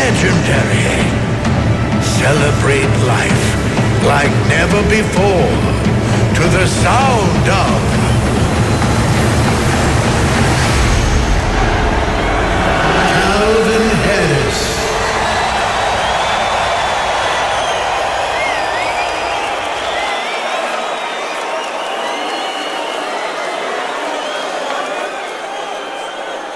legendary. Celebrate life like never before to the sound of